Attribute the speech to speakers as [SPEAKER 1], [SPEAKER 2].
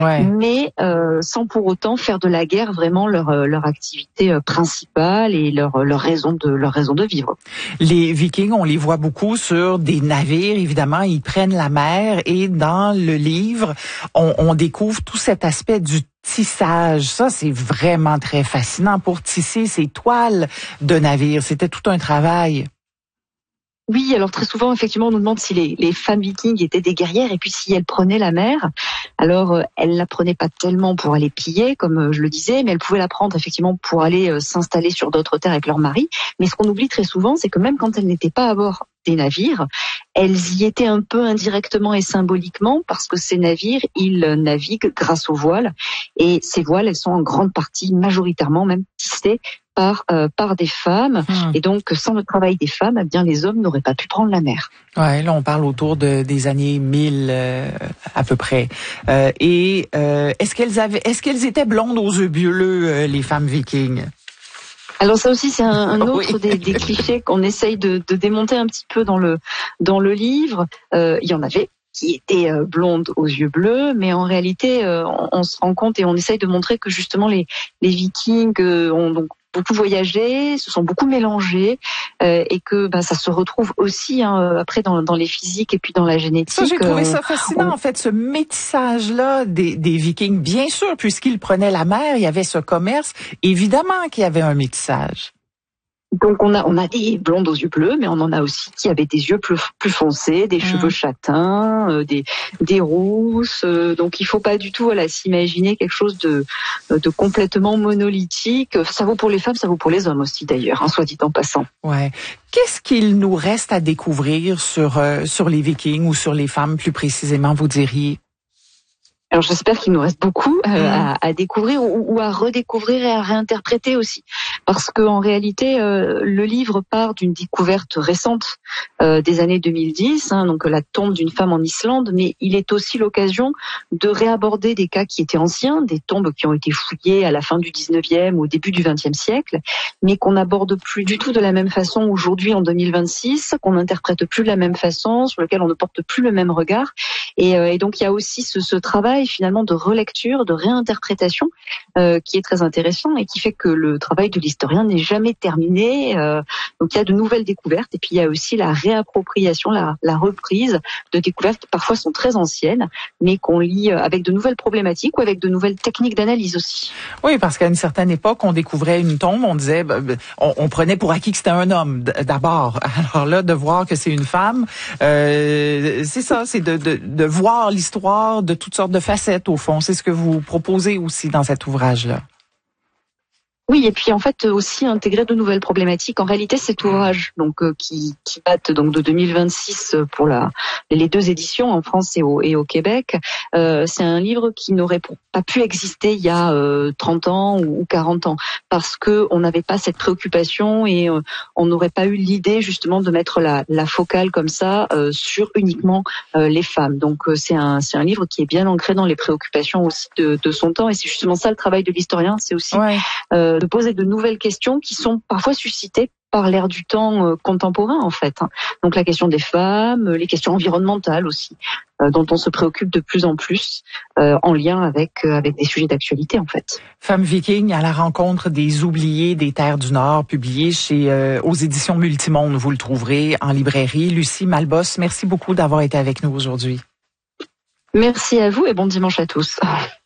[SPEAKER 1] Ouais.
[SPEAKER 2] mais sans pour autant faire de la guerre vraiment leur activité principale et leur raison de vivre.
[SPEAKER 1] Les Vikings, on les voit beaucoup sur des navires, évidemment, ils prennent la mer et dans le livre, on découvre tout cet aspect du tissage. Ça, c'est vraiment très fascinant pour tisser ces toiles de navires. C'était tout un travail.
[SPEAKER 2] Oui, alors très souvent, effectivement, on nous demande si les femmes vikings étaient des guerrières et puis si elles prenaient la mer. Alors, elles la prenaient pas tellement pour aller piller, comme je le disais, mais elles pouvaient la prendre effectivement pour aller s'installer sur d'autres terres avec leur mari. Mais ce qu'on oublie très souvent, c'est que même quand elles n'étaient pas à bord des navires, elles y étaient un peu indirectement et symboliquement parce que ces navires, ils naviguent grâce aux voiles et ces voiles, elles sont en grande partie, majoritairement même, tissées par des femmes. Et donc, sans le travail des femmes, eh bien, les hommes n'auraient pas pu prendre la mer.
[SPEAKER 1] Ouais, là, on parle autour des années 1000 à peu près. Est-ce qu'elles étaient blondes aux yeux bleus, les femmes vikings?
[SPEAKER 2] Alors ça aussi, c'est un autre
[SPEAKER 1] Oui.
[SPEAKER 2] des clichés qu'on essaye de démonter un petit peu dans le livre. Il y en avait qui étaient blondes aux yeux bleus, mais en réalité, on se rend compte et on essaye de montrer que justement les Vikings ont donc beaucoup voyagé, se sont beaucoup mélangés et que ça se retrouve aussi après dans les physiques et puis dans la génétique.
[SPEAKER 1] Ça, j'ai trouvé ça fascinant, en fait, ce métissage-là des Vikings. Bien sûr, puisqu'ils prenaient la mer, il y avait ce commerce. Évidemment qu'il y avait un métissage.
[SPEAKER 2] Donc on a des blondes aux yeux bleus, mais on en a aussi qui avaient des yeux plus foncés, des cheveux châtains, des rousses. Donc il faut pas du tout s'imaginer quelque chose de complètement monolithique. Ça vaut pour les femmes, ça vaut pour les hommes aussi d'ailleurs, soit dit en passant.
[SPEAKER 1] Ouais. Qu'est-ce qu'il nous reste à découvrir sur les Vikings ou sur les femmes plus précisément, vous diriez?
[SPEAKER 2] Alors j'espère qu'il nous reste beaucoup à découvrir ou à redécouvrir et à réinterpréter aussi, parce que en réalité le livre part d'une découverte récente des années 2010, donc la tombe d'une femme en Islande, mais il est aussi l'occasion de réaborder des cas qui étaient anciens, des tombes qui ont été fouillées à la fin du 19e ou au début du 20e siècle, mais qu'on n'aborde plus du tout de la même façon aujourd'hui en 2026, qu'on n'interprète plus de la même façon, sur lequel on ne porte plus le même regard, et donc il y a aussi ce travail finalement de relecture, de réinterprétation qui est très intéressant et qui fait que le travail de l'historien n'est jamais terminé. Donc il y a de nouvelles découvertes et puis il y a aussi la réappropriation, la reprise de découvertes qui parfois sont très anciennes, mais qu'on lit avec de nouvelles problématiques ou avec de nouvelles techniques d'analyse aussi.
[SPEAKER 1] Oui, parce qu'à une certaine époque, on découvrait une tombe, on disait, on prenait pour acquis que c'était un homme d'abord. Alors là, de voir que c'est une femme, c'est ça, c'est de voir l'histoire de toutes sortes de facettes au fond. C'est ce que vous proposez aussi dans cet ouvrage-là.
[SPEAKER 2] Oui, et puis en fait aussi intégrer de nouvelles problématiques. En réalité, cet ouvrage donc qui date donc de 2026 pour les deux éditions en France et au Québec, c'est un livre qui n'aurait pas pu exister il y a 30 ans ou 40 ans parce que on n'avait pas cette préoccupation et on n'aurait pas eu l'idée justement de mettre la focale comme ça sur uniquement les femmes. Donc c'est un livre qui est bien ancré dans les préoccupations aussi de son temps et c'est justement ça le travail de l'historien, c'est aussi de poser de nouvelles questions qui sont parfois suscitées par l'ère du temps contemporain en fait. Donc la question des femmes, les questions environnementales aussi, dont on se préoccupe de plus en plus en lien avec des sujets d'actualité en fait.
[SPEAKER 1] Femmes vikings à la rencontre des oubliés des terres du Nord, publié aux éditions Multimonde. Vous le trouverez en librairie. Lucie Malbos, merci beaucoup d'avoir été avec nous aujourd'hui.
[SPEAKER 2] Merci à vous et bon dimanche à tous.